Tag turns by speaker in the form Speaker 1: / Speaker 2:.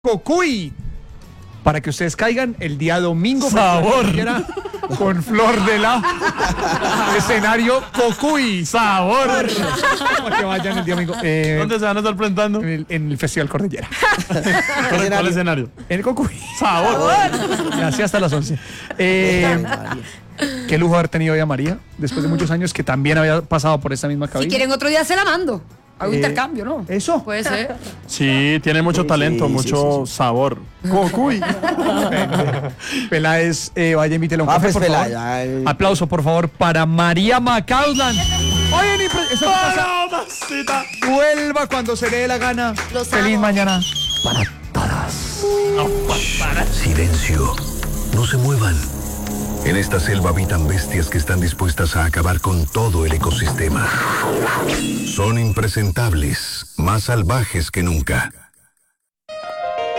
Speaker 1: Cocuy, para que ustedes caigan el día domingo.
Speaker 2: Sabor.
Speaker 1: Con Flor de la escenario Cocuy.
Speaker 2: Sabor.
Speaker 1: Para que vayan el día domingo.
Speaker 2: ¿Dónde se van a estar presentando?
Speaker 1: En el Festival Cordillera.
Speaker 2: ¿Cuál escenario?
Speaker 1: En el Cocuy.
Speaker 2: Sabor.
Speaker 1: Y así hasta las 11. Qué lujo haber tenido hoy a María, después de muchos años, que también había pasado por esta misma cabina.
Speaker 3: Si quieren otro día se la mando. Hago intercambio, ¿no?
Speaker 1: ¿Eso?
Speaker 3: Puede ser.
Speaker 2: Sí, tiene mucho talento, mucho sabor. Cocuy.
Speaker 1: Peláez, vaya, invítela a un café, por favor. Aplauso, por favor, para María Macausland. Oye,
Speaker 2: Mamacita.
Speaker 1: vuelva cuando se le dé la gana. Feliz mañana para todas.
Speaker 4: Silencio. No se muevan. En esta selva habitan bestias que están dispuestas a acabar con todo el ecosistema. Son impresentables, más salvajes que nunca.